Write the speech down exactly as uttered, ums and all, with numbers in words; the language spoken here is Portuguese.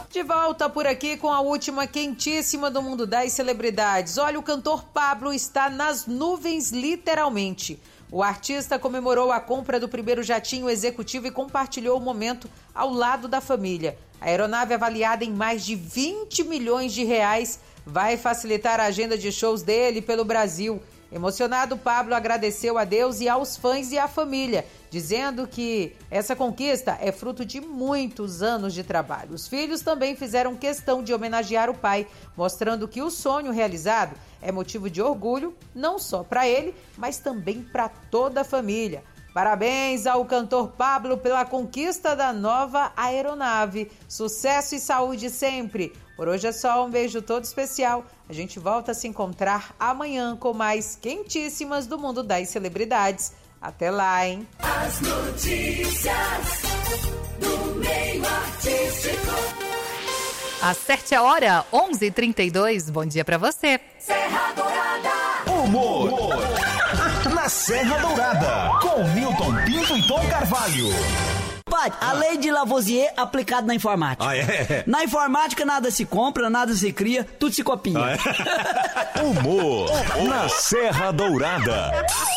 De volta por aqui com a última quentíssima do mundo das celebridades. Olha, o cantor Pablo está nas nuvens, literalmente. O artista comemorou a compra do primeiro jatinho executivo e compartilhou o momento ao lado da família. A aeronave, avaliada em mais de vinte milhões de reais, vai facilitar a agenda de shows dele pelo Brasil. Emocionado, Pablo agradeceu a Deus e aos fãs e à família, dizendo que essa conquista é fruto de muitos anos de trabalho. Os filhos também fizeram questão de homenagear o pai, mostrando que o sonho realizado é motivo de orgulho, não só para ele, mas também para toda a família. Parabéns ao cantor Pablo pela conquista da nova aeronave. Sucesso e saúde sempre. Por hoje é só, um beijo todo especial. A gente volta a se encontrar amanhã com mais quentíssimas do mundo das celebridades. Até lá, hein? As notícias do meio artístico. Acerte a hora, onze e trinta e dois. Bom dia pra você. Serra Dourada. Humor. Humor. Na Serra Dourada. Com Milton Pinto e Tom Carvalho. Padre, a lei de Lavoisier aplicada na informática. Ah, é? Na informática nada se compra, nada se cria, tudo se copia. Ah, é? Humor. Na Serra Dourada.